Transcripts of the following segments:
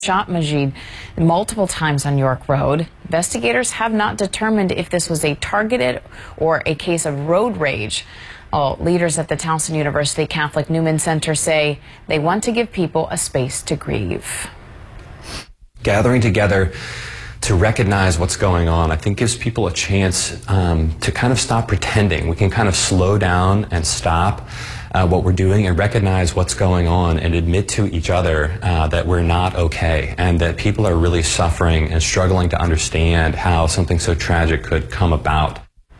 shot Majid multiple times on York Road. Investigators have not determined if this was a targeted or a case of road rage. Leaders at the Towson University Catholic Newman Center say they want to give people a space to grieve. Gathering together to recognize what's going on, I think gives people a chance to kind of stop pretending. We can kind of slow down and stop what we're doing and recognize what's going on and admit to each other that we're not okay and that people are really suffering and struggling to understand how something so tragic could come about.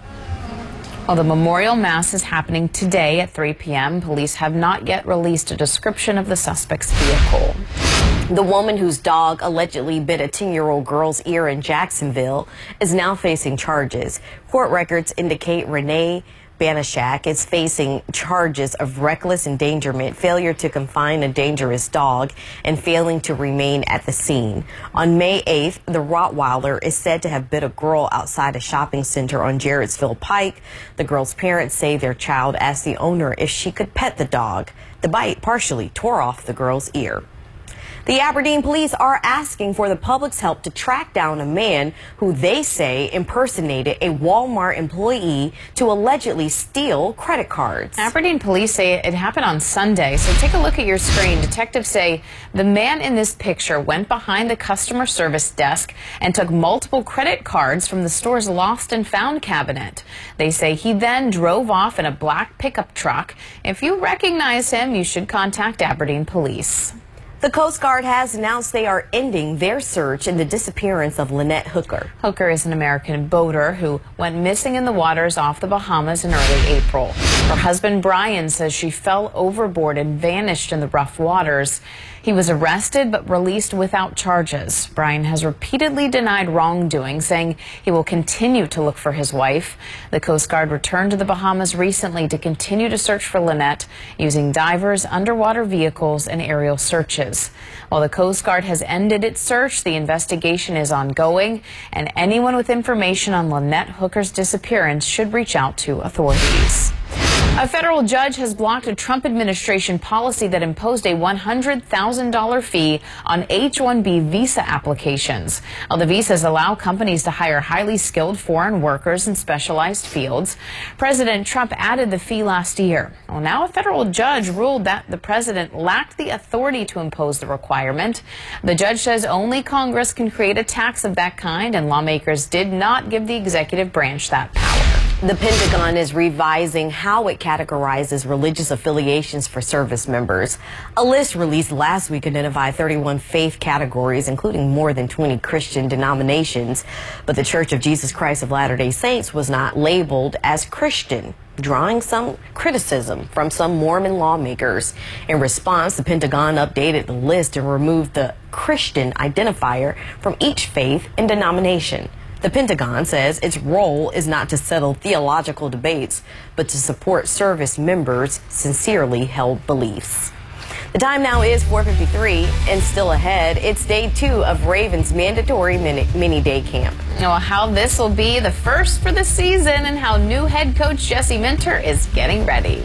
Well, the memorial mass is happening today at 3 p.m. Police have not yet released a description of the suspect's vehicle. The woman whose dog allegedly bit a 10-year-old girl's ear in Jacksonville is now facing charges. Court records indicate Renee Banashak is facing charges of reckless endangerment, failure to confine a dangerous dog, and failing to remain at the scene. On May 8th, the Rottweiler is said to have bit a girl outside a shopping center on Jarrettsville Pike. The girl's parents say their child asked the owner if she could pet the dog. The bite partially tore off the girl's ear. The Aberdeen police are asking for the public's help to track down a man who they say impersonated a Walmart employee to allegedly steal credit cards. Aberdeen police say it happened on Sunday, so take a look at your screen. Detectives say the man in this picture went behind the customer service desk and took multiple credit cards from the store's lost and found cabinet. They say he then drove off in a black pickup truck. If you recognize him, you should contact Aberdeen police. The Coast Guard has announced they are ending their search in the disappearance of Lynette Hooker. Hooker is an American boater who went missing in the waters off the Bahamas in early April. Her husband Brian says she fell overboard and vanished in the rough waters. He was arrested but released without charges. Brian has repeatedly denied wrongdoing, saying he will continue to look for his wife. The Coast Guard returned to the Bahamas recently to continue to search for Lynette using divers, underwater vehicles, and aerial searches. While the Coast Guard has ended its search, the investigation is ongoing, and anyone with information on Lynette Hooker's disappearance should reach out to authorities. A federal judge has blocked a Trump administration policy that imposed a $100,000 fee on H-1B visa applications. Well, the visas allow companies to hire highly skilled foreign workers in specialized fields. President Trump added the fee last year. Well, now a federal judge ruled that the president lacked the authority to impose the requirement. The judge says only Congress can create a tax of that kind, and lawmakers did not give the executive branch that power. The Pentagon is revising how it categorizes religious affiliations for service members. A list released last week identified 31 faith categories, including more than 20 Christian denominations. But the Church of Jesus Christ of Latter-day Saints was not labeled as Christian, drawing some criticism from some Mormon lawmakers. In response, the Pentagon updated the list and removed the Christian identifier from each faith and denomination. The Pentagon says its role is not to settle theological debates, but to support service members' sincerely held beliefs. The time now is 4:53, and still ahead, it's day 2 of Ravens' mandatory mini day camp. Well, how this will be the first for the season and how new head coach Jesse Minter is getting ready.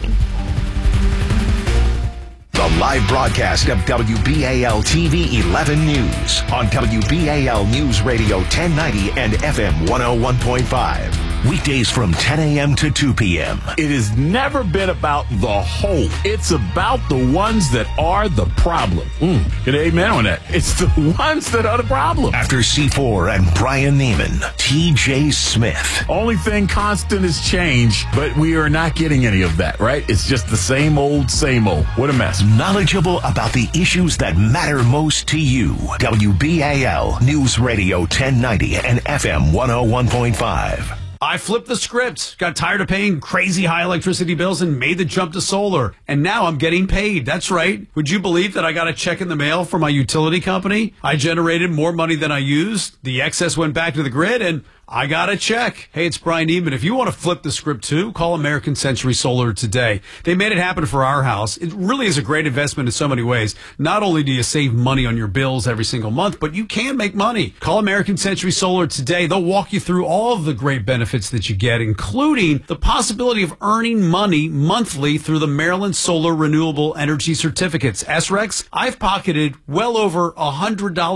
The live broadcast of WBAL TV 11 News on WBAL News Radio 1090 and FM 101.5. Weekdays from 10 a.m. to 2 p.m. It has never been about the whole. It's about the ones that are the problem. Get amen on that. It's the ones that are the problem. After C4 and Brian Neiman, TJ Smith. Only thing constant is change, but we are not getting any of that, right? It's just the same old, same old. What a mess. Knowledgeable about the issues that matter most to you. WBAL News Radio 1090 and FM 101.5. I flipped the script, got tired of paying crazy high electricity bills and made the jump to solar. And now I'm getting paid. That's right. Would you believe that I got a check in the mail from my utility company? I generated more money than I used. The excess went back to the grid and I got a check. Hey, it's Brian Eatman. If you want to flip the script too, call American Century Solar today. They made it happen for our house. It really is a great investment in so many ways. Not only do you save money on your bills every single month, but you can make money. Call American Century Solar today. They'll walk you through all of the great benefits that you get, including the possibility of earning money monthly through the Maryland Solar Renewable Energy Certificates. SRECs, I've pocketed well over $100